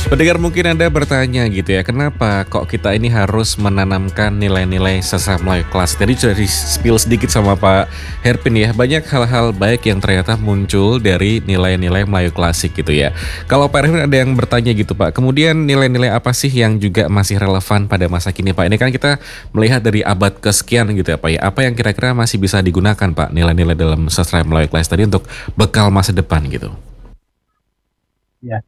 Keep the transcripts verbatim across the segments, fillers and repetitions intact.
Pendengar mungkin Anda bertanya gitu ya, kenapa kok kita ini harus menanamkan nilai-nilai sastra Melayu klasik? Tadi sudah di-spill sedikit sama Pak Herpin ya, banyak hal-hal baik yang ternyata muncul dari nilai-nilai Melayu klasik gitu ya. Kalau Pak Herpin ada yang bertanya gitu Pak, kemudian nilai-nilai apa sih yang juga masih relevan pada masa kini Pak? Ini kan kita melihat dari abad kesekian gitu ya Pak ya, apa yang kira-kira masih bisa digunakan Pak nilai-nilai dalam sastra Melayu klasik tadi untuk bekal masa depan gitu? Ya,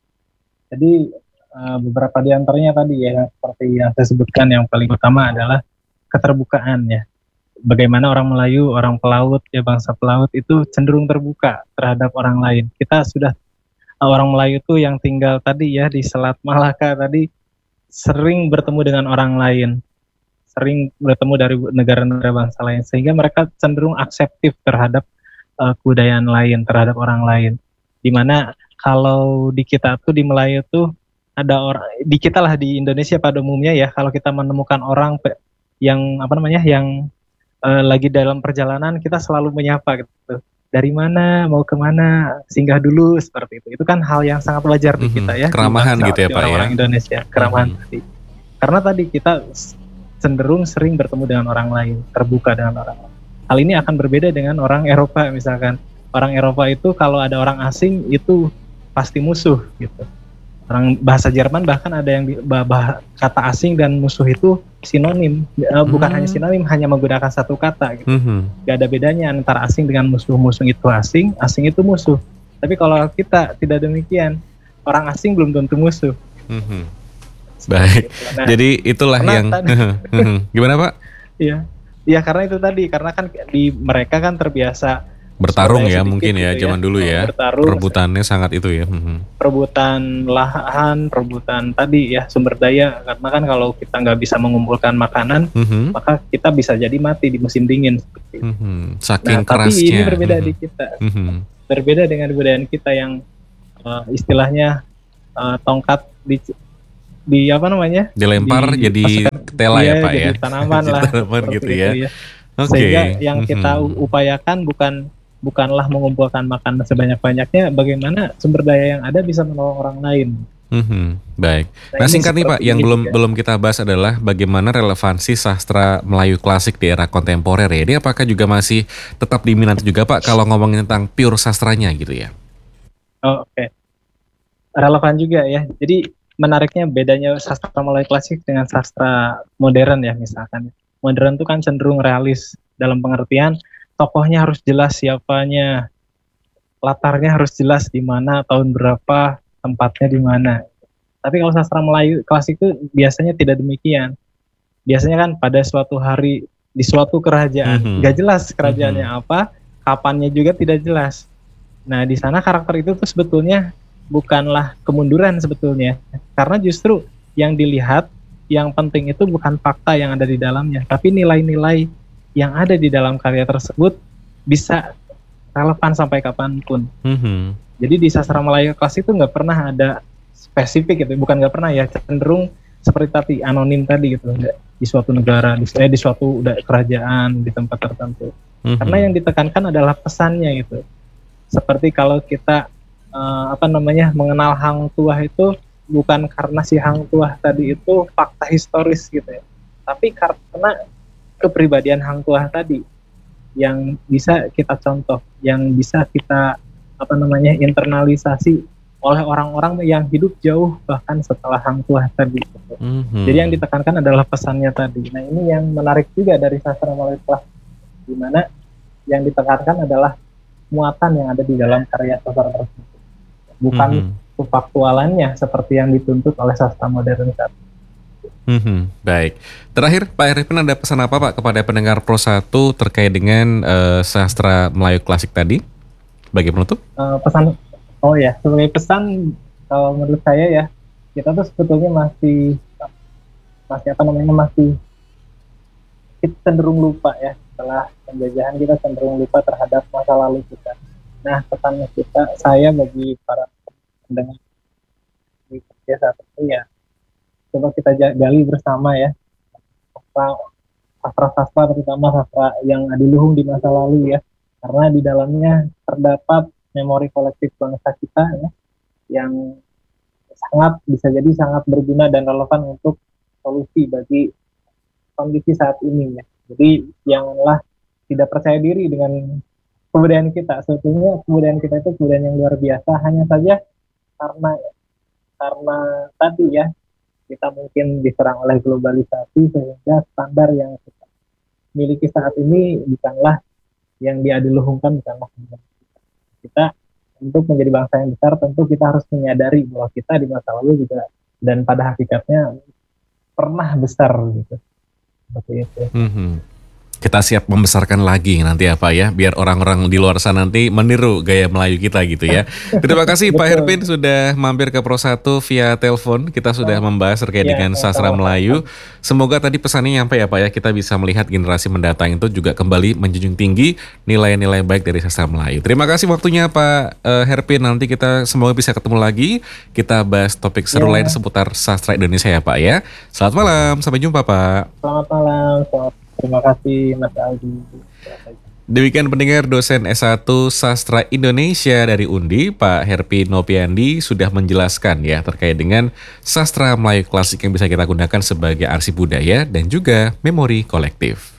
jadi uh, beberapa di antaranya tadi ya, seperti yang saya sebutkan, yang paling utama adalah keterbukaan ya. Bagaimana orang Melayu, orang pelaut, ya bangsa pelaut itu cenderung terbuka terhadap orang lain. Kita sudah, uh, orang Melayu itu yang tinggal tadi ya di Selat Malaka tadi sering bertemu dengan orang lain, sering bertemu dari negara-negara bangsa lain, sehingga mereka cenderung akseptif terhadap uh, kebudayaan lain, terhadap orang lain. Dimana kalau di kita tuh di Melayu tuh ada orang, di kita lah di Indonesia pada umumnya ya, kalau kita menemukan orang pe- yang apa namanya yang eh, lagi dalam perjalanan, kita selalu menyapa gitu. Dari mana, mau kemana, singgah dulu, seperti itu. Itu kan hal yang sangat wajar di kita Mhm, ya, di keramahan bangsa, gitu ya di Pak ya? orang-orang Indonesia, keramahan Mhm. tadi. Karena tadi kita cenderung sering bertemu dengan orang lain, terbuka dengan orang lain. Hal ini akan berbeda dengan orang Eropa misalkan. Orang Eropa itu kalau ada orang asing itu pasti musuh gitu. Orang bahasa Jerman bahkan ada yang di, bah, bah, kata asing dan musuh itu sinonim, e, bukan hanya Hmm. sinonim, hanya menggunakan satu kata gitu. Mhm. Gak ada bedanya antara asing dengan musuh. Musuh itu asing, asing itu musuh. Tapi kalau kita tidak demikian, orang asing belum tentu musuh. Mhm. Seperti Baik. itu. Nah, Jadi itulah karena yang tadi, gimana Pak? ya, ya karena itu tadi, karena kan di mereka kan terbiasa sumber Bertarung daya ya sedikit mungkin ya gitu ya, zaman dulu ya. bertarung, Perebutannya sangat itu ya. Mhm. perebutan lahan, perebutan tadi ya sumber daya. Karena kan kalau kita nggak bisa mengumpulkan makanan, Mhm. maka kita bisa jadi mati di musim dingin seperti itu. Mhm. Nah, Saking tapi ini kerasnya. berbeda Mhm. di kita, Mhm. berbeda dengan kebudayaan kita yang uh, istilahnya uh, tongkat di di apa namanya Dilempar jadi dimasukkan, ketela ya iya Pak ya. jadi tanaman Jadi lah tanaman seperti gitu itu ya. ya. Sehingga Oke. yang kita Mhm. upayakan bukan bukanlah mengumpulkan makanan sebanyak-banyaknya, bagaimana sumber daya yang ada bisa menolong orang lain. Mhm, baik. Nah Nah ini singkat nih Pak, seperti yang ini belum juga. belum kita bahas adalah bagaimana relevansi sastra Melayu klasik di era kontemporer ya. Ini apakah juga masih tetap diminati juga Pak kalau ngomongin tentang pure sastranya gitu ya? Oh, oke, okay. Relevan juga ya. Jadi menariknya bedanya sastra Melayu klasik dengan sastra modern ya misalkan. Modern itu kan cenderung realis dalam pengertian tokohnya harus jelas siapanya, latarnya harus jelas di mana, tahun berapa, tempatnya di mana. Tapi kalau sastra Melayu klasik itu biasanya tidak demikian. Biasanya kan pada suatu hari di suatu kerajaan, nggak Mhm, jelas kerajaannya mhm, apa, kapannya juga tidak jelas. Nah, di sana karakter itu tuh sebetulnya bukanlah kemunduran sebetulnya, karena justru yang dilihat, yang penting itu bukan fakta yang ada di dalamnya, tapi nilai-nilai yang ada di dalam karya tersebut bisa relevan sampai kapanpun. mhm, Jadi di sastra Melayu klasik itu nggak pernah ada spesifik gitu, bukan nggak pernah ya, cenderung seperti tadi anonim tadi gitu, nggak di suatu negara, di, eh, di suatu udah kerajaan di tempat tertentu. Karena yang mhm, ditekankan adalah pesannya gitu. Seperti kalau kita eh, apa namanya mengenal Hang Tuah itu bukan karena si Hang Tuah tadi itu fakta historis gitu ya, tapi karena kepribadian Hang Tuah tadi yang bisa kita contoh, yang bisa kita apa namanya internalisasi oleh orang-orang yang hidup jauh bahkan setelah Hang Tuah tadi. Gitu. Jadi yang mhm, ditekankan adalah pesannya tadi. Nah ini yang menarik juga dari sastra Melayu klasik, di mana yang ditekankan adalah muatan yang ada di dalam karya sastra tersebut, bukan mhm, kefaktualannya seperti yang dituntut oleh sastra modern saat ini. mhm. Baik. Terakhir Pak Arifin ada pesan apa Pak kepada pendengar Pro satu terkait dengan eh, sastra Melayu klasik tadi? Bagi penutup? Uh, pesan, oh ya, sebagai pesan kalau menurut saya ya, kita tuh sebetulnya masih masih apa namanya masih kita cenderung lupa ya, setelah penjajahan kita cenderung lupa terhadap masa lalu kita. Nah pesannya kita, saya bagi para pendengar di podcast saat ini ya, coba kita gali bersama ya sastra-sastra, terutama sastra yang adiluhung di masa lalu ya, karena di dalamnya terdapat memori kolektif bangsa kita ya, yang sangat bisa jadi sangat berguna dan relevan untuk solusi bagi kondisi saat ini ya. Jadi janganlah tidak percaya diri dengan kebudayaan kita. Sebetulnya kebudayaan kita itu kebudayaan yang luar biasa, hanya saja karena karena tadi ya kita mungkin diserang oleh globalisasi sehingga standar yang kita miliki saat ini bukanlah yang diadiluhungkan, bukanlah kita. Untuk menjadi bangsa yang besar tentu kita harus menyadari bahwa kita di masa lalu juga dan pada hakikatnya pernah besar gitu. Seperti itu. Mm-hmm. Kita siap membesarkan lagi nanti apa ya, biar orang-orang di luar sana nanti meniru gaya Melayu kita gitu ya. Terima kasih Pak Herpin sudah mampir ke Pro satu via telepon. Kita sudah membahas terkait ya, dengan sastra Melayu. Semoga tadi pesannya nyampe ya Pak ya, kita bisa melihat generasi mendatang itu juga kembali menjunjung tinggi nilai-nilai baik dari sastra Melayu. Terima kasih waktunya Pak uh, Herpin. Nanti kita semoga bisa ketemu lagi. Kita bahas topik seru ya. lain seputar sastra Indonesia ya Pak ya. Selamat malam, sampai jumpa Pak. Selamat malam, selamat Terima kasih Mas Aldi. Demikian pendengar, dosen S satu Sastra Indonesia dari U N D I, Pak Herpin Nopiandi sudah menjelaskan ya terkait dengan sastra Melayu klasik yang bisa kita gunakan sebagai arsip budaya dan juga memori kolektif.